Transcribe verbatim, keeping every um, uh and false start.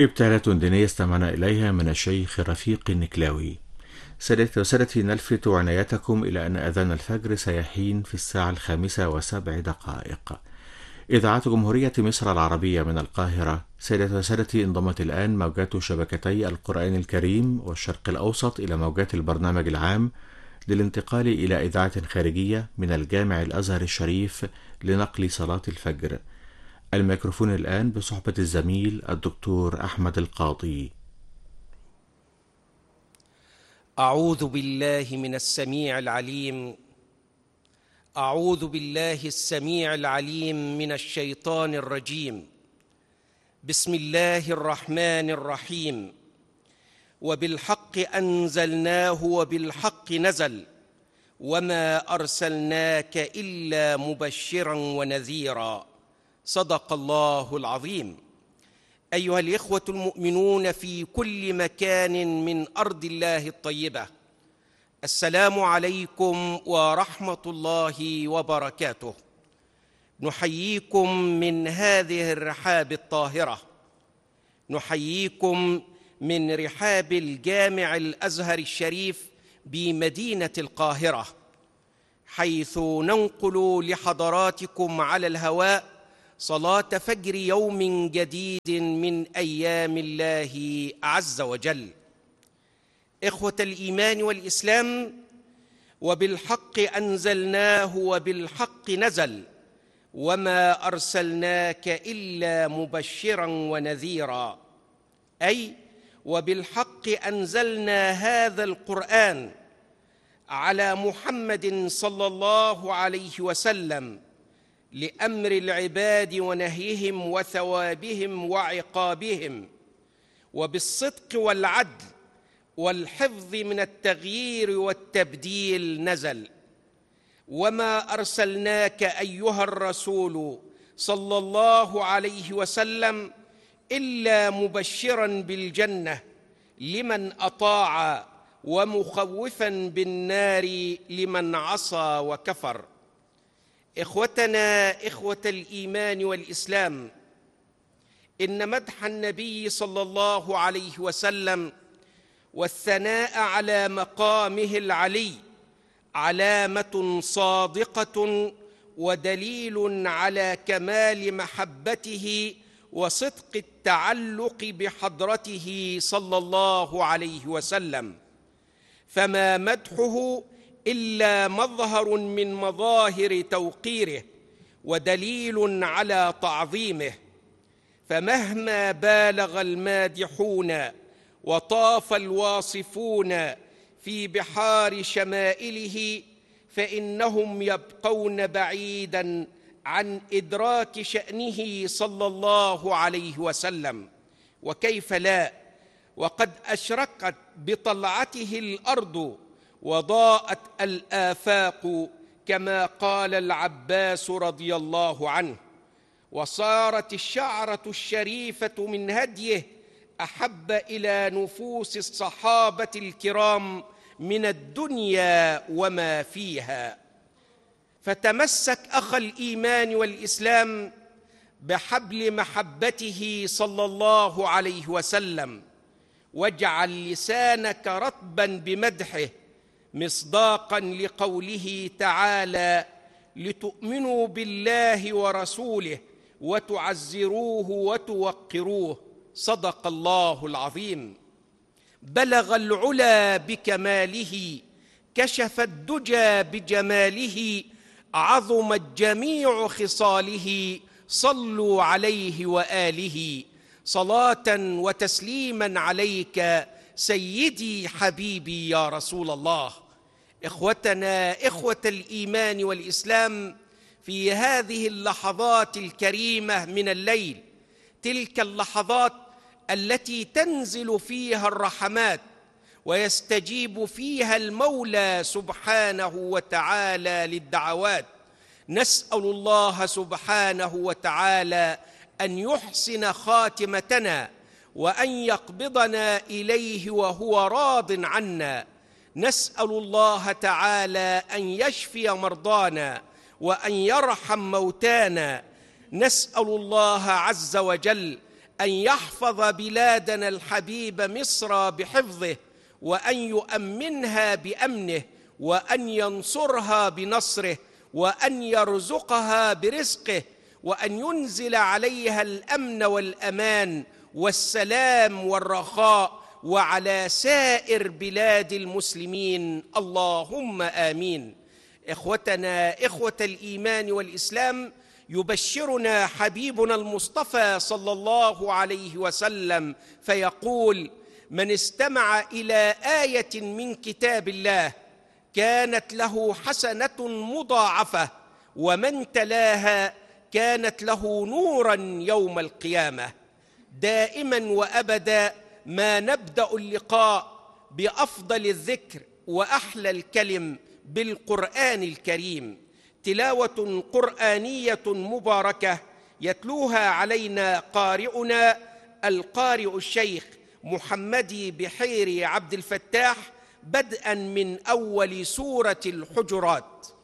إبتالة دينية استمعنا إليها من الشيخ رفيق النكلاوي. سادتي وسادتي، نلفت عنايتكم إلى أن أذان الفجر سيحين في الساعة الخامسة وسبع دقائق. إذاعة جمهورية مصر العربية من القاهرة. سادتي وسادتي، انضمت الآن موجات شبكتي القرآن الكريم والشرق الأوسط إلى موجات البرنامج العام للانتقال إلى إذاعة خارجية من الجامع الأزهر الشريف لنقل صلاة الفجر. الميكروفون الآن بصحبة الزميل الدكتور أحمد القاضي. أعوذ بالله من السميع العليم أعوذ بالله السميع العليم من الشيطان الرجيم. بسم الله الرحمن الرحيم. وبالحق أنزلناه وبالحق نزل وما أرسلناك إلا مبشرا ونذيرا. صدق الله العظيم. أيها الإخوة المؤمنون في كل مكان من أرض الله الطيبة، السلام عليكم ورحمة الله وبركاته. نحييكم من هذه الرحاب الطاهرة، نحييكم من رحاب الجامع الأزهر الشريف بمدينة القاهرة، حيث ننقل لحضراتكم على الهواء صلاة فجر يوم جديد من أيام الله عز وجل. إخوة الإيمان والإسلام، وبالحق أنزلناه وبالحق نزل وما أرسلناك إلا مبشرا ونذيرا، أي وبالحق أنزلنا هذا القرآن على محمد صلى الله عليه وسلم لأمر العباد ونهيهم وثوابهم وعقابهم، وبالصدق والعدل والحفظ من التغيير والتبديل نزل. وما أرسلناك أيها الرسول صلى الله عليه وسلم إلا مبشرا بالجنة لمن أطاع ومخوفا بالنار لمن عصى وكفر. إخوتنا إخوة الإيمان والإسلام، إن مدح النبي صلى الله عليه وسلم والثناء على مقامه العلي علامة صادقة ودليل على كمال محبته وصدق التعلق بحضرته صلى الله عليه وسلم، فما مدحه إلا مظهر من مظاهر توقيره ودليل على تعظيمه. فمهما بالغ المادحون وطاف الواصفون في بحار شمائله، فإنهم يبقون بعيداً عن إدراك شأنه صلى الله عليه وسلم. وكيف لا، وقد أشرقت بطلعته الأرض وضاءت الآفاق، كما قال العباس رضي الله عنه، وصارت الشعرة الشريفة من هديه أحب إلى نفوس الصحابة الكرام من الدنيا وما فيها. فتمسك أخ الإيمان والإسلام بحبل محبته صلى الله عليه وسلم، واجعل لسانك رطبا بمدحه، مصداقا لقوله تعالى: لتؤمنوا بالله ورسوله وتعزروه وتوقروه. صدق الله العظيم. بلغ العلا بكماله، كشف الدجى بجماله، عظمت جميع خصاله، صلوا عليه وآله. صلاة وتسليما عليك سيدي حبيبي يا رسول الله. إخوتنا إخوة الإيمان والإسلام، في هذه اللحظات الكريمة من الليل، تلك اللحظات التي تنزل فيها الرحمات ويستجيب فيها المولى سبحانه وتعالى للدعوات، نسأل الله سبحانه وتعالى أن يحسن خاتمتنا وأن يقبضنا إليه وهو راض عنا. نسأل الله تعالى أن يشفي مرضانا وأن يرحم موتانا. نسأل الله عز وجل أن يحفظ بلادنا الحبيب مصر بحفظه، وأن يؤمنها بأمنه، وأن ينصرها بنصره، وأن يرزقها برزقه، وأن ينزل عليها الأمن والأمان والسلام والرخاء، وعلى سائر بلاد المسلمين، اللهم آمين. إخوتنا إخوة الإيمان والإسلام، يبشرنا حبيبنا المصطفى صلى الله عليه وسلم فيقول: من استمع إلى آية من كتاب الله كانت له حسنة مضاعفة، ومن تلاها كانت له نوراً يوم القيامة. دائماً وأبداً ما نبدأ اللقاء بأفضل الذكر وأحلى الكلم بالقرآن الكريم، تلاوة قرآنية مباركة يتلوها علينا قارئنا القارئ الشيخ محمدي بحيري عبد الفتاح، بدءاً من أول سورة الحجرات.